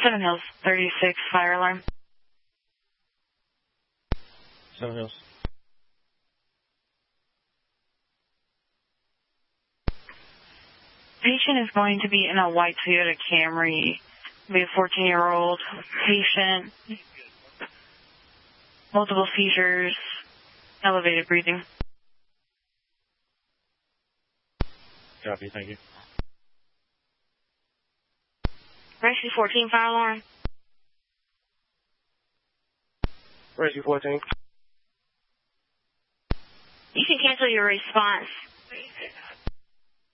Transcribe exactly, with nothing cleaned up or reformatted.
Seven Hills, thirty-six, fire alarm. Seven Hills. Patient is going to be in a white Toyota Camry. Be a fourteen-year-old patient. Multiple seizures. Elevated breathing. Copy, thank you. Rescue fourteen, fire alarm. Rescue fourteen. You can cancel your response.